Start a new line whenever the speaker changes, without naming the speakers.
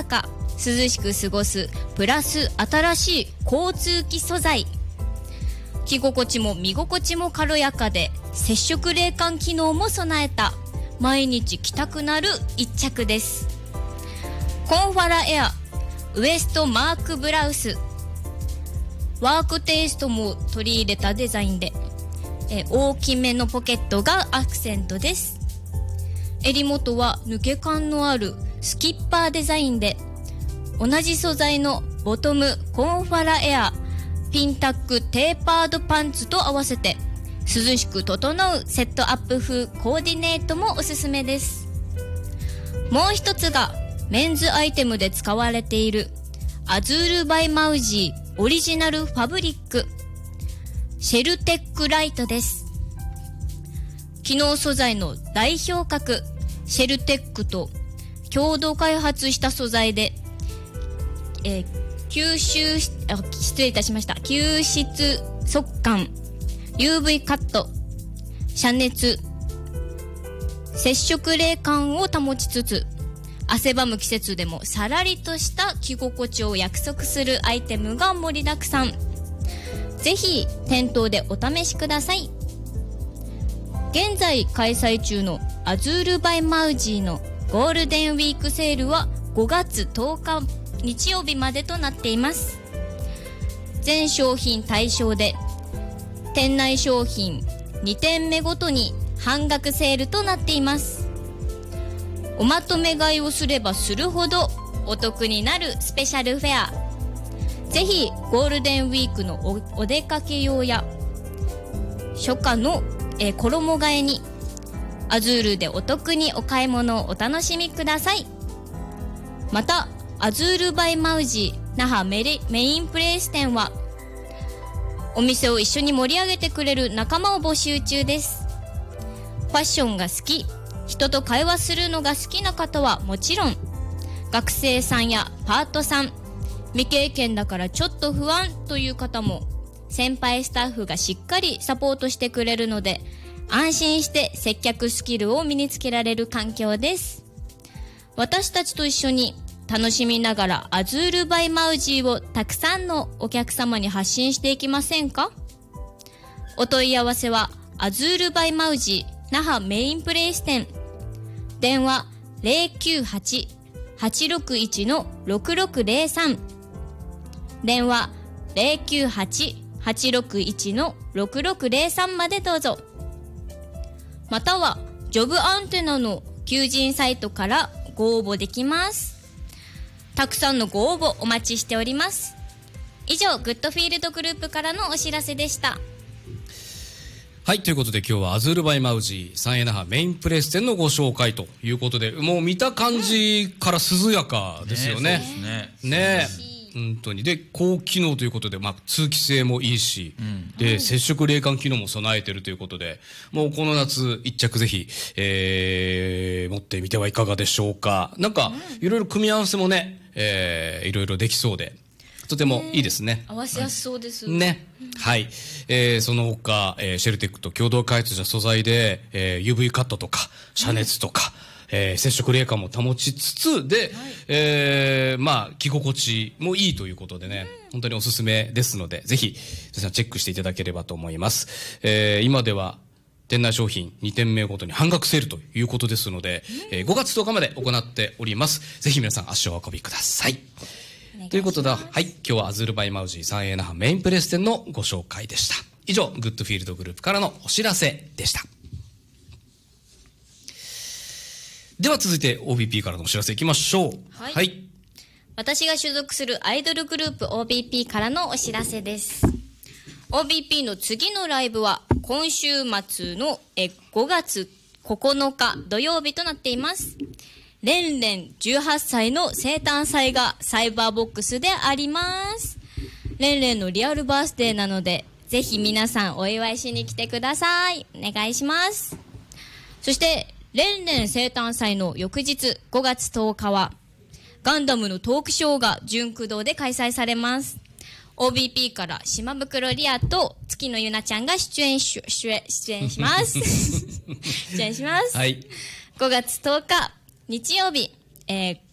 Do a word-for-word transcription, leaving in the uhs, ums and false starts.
やか、涼しく過ごすプラス新しい交通機素材。着心地も見心地も軽やかで接触冷感機能も備えた毎日着たくなる一着です。コンファラエアウエストマークブラウス、ワークテイストも取り入れたデザインで、え大きめのポケットがアクセントです。襟元は抜け感のあるスキッパーデザインで、同じ素材のボトムコンファラエアピンタックテーパードパンツと合わせて涼しく整うセットアップ風コーディネートもおすすめです。もう一つがメンズアイテムで使われているアズールバイマウジーオリジナルファブリックシェルテックライトです。機能素材の代表格シェルテックと共同開発した素材で、えー、吸収しあ失礼いたしました吸湿速乾 ユーブイ カット遮熱接触冷感を保ちつつ汗ばむ季節でもさらりとした着心地を約束するアイテムが盛りだくさん。ぜひ店頭でお試しください。現在開催中のアズールバイマウジーのゴールデンウィークセールはごがつとおか日曜日までとなっています。全商品対象で店内商品にてんめごとに半額セールとなっています。おまとめ買いをすればするほどお得になるスペシャルフェア。ぜひゴールデンウィークの お, お出かけ用や初夏の、えー、衣替えにアズールでお得にお買い物をお楽しみください。またアズールバイマウジー那覇メリメインプレイス店はお店を一緒に盛り上げてくれる仲間を募集中です。ファッションが好き、人と会話するのが好きな方はもちろん、学生さんやパートさん、未経験だからちょっと不安という方も先輩スタッフがしっかりサポートしてくれるので、安心して接客スキルを身につけられる環境です。私たちと一緒に楽しみながらアズールバイマウジーをたくさんのお客様に発信していきませんか？お問い合わせはアズールバイマウジー那覇メインプレイス店、電話 ゼロきゅうはち はちろくいち ろくろくゼロさん、電話 ゼロきゅうはち はちろくいち ろくろくゼロさん までどうぞ。またはジョブアンテナの求人サイトからご応募できます。たくさんのご応募お待ちしております。以上、グッドフィールドグループからのお知らせでした。
はい、ということで今日はアズールバイマウジー三重那覇メインプレイス店のご紹介ということで、もう見た感じから涼やかですよね。
ねえ、
ねえ、本当に。で、高機能ということで、まあ、通気性もいいし、うん、で、接触冷感機能も備えているということで、もうこの夏一着ぜひ、えー、持ってみてはいかがでしょうか。なんか、いろいろ組み合わせもね、えー、いろいろできそうで、とてもいいですね。
合わせやすそうです。
ね。はい。えー、その他、えー、シェルテックと共同開発した素材で、えー、ユーブイ カットとか、遮熱とか、うん、えー、接触冷感も保ちつつ、で、はい、えー、まあ、着心地もいいということでね、うん、本当におすすめですので、ぜひ、皆さんチェックしていただければと思います。えー、今では、店内商品にてんめごとに半額セールということですので、うん、えー、ごがつとおかまで行っております。ぜひ皆さん足をお運びください。ということで、はい、今日はアズールバイマウジー三重那覇メインプレイス店のご紹介でした。以上、グッドフィールドグループからのお知らせでした。では続いて オービーピー からのお知らせいきましょう。
はい。はい、私が所属するアイドルグループ オービーピー からのお知らせです。オービーピー の次のライブは今週末のえごがつここのか土曜日となっています。レンレンじゅうはっさいの生誕祭がサイバーボックスであります。レンレンのリアルバースデーなので、ぜひ皆さんお祝いしに来てください。お願いします。そして、レンレン生誕祭の翌日ごがつとおかは、ガンダムのトークショーが純駆動で開催されます。オービーピー から島袋リアと月野ゆなちゃんが出演し、出演、出演します。出演します。
はい。
ごがつとおか、日曜日、えー、